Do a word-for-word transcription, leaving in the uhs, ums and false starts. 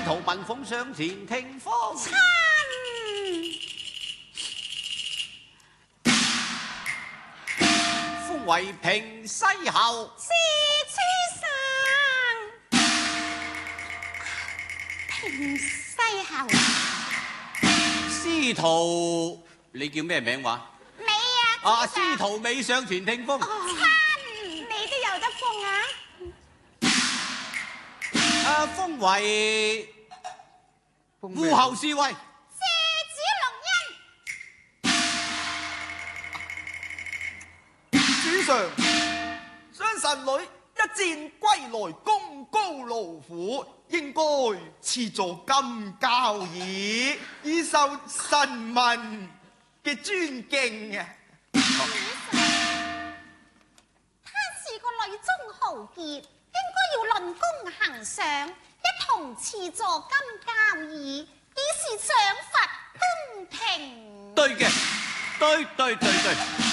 徒聞風上前聽風。 親， 封為平西侯。 是書生。平西侯。 司徒，你叫咩名話？ 你啊， 啊，司徒美上前聽風。 親，你都有得封啊？ 啊，封為護侯侍衛。 謝主隆恩。 主上，雙神女一戰歸來，功高勞苦，應該賜座金交椅，以受臣民嘅尊敬啊！ 他是個女中豪傑，應該要論功行賞，一同賜座金交椅，以示賞罰公平。 對嘅，對對對對。